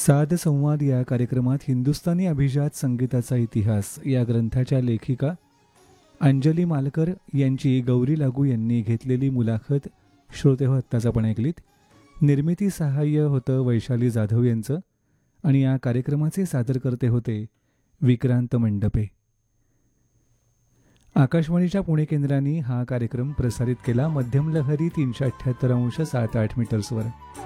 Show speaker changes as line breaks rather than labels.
साध संवाद या कार्यक्रमात हिंदुस्थानी अभिजात संगीताचा इतिहास या ग्रंथाच्या लेखिका अंजली मालकर यांची गौरी लागू यांनी घेतलेली मुलाखत श्रोते हो आत्ताच आपण ऐकलीत. निर्मिती सहाय्य होतं वैशाली जाधव यांचं आणि या कार्यक्रमाचे सादरकर्ते होते विक्रांत मंडपे. आकाशवाणीच्या पुणे केंद्राने हा कार्यक्रम प्रसारित केला. मध्यम लहरी 378.78 मीटर्सवर.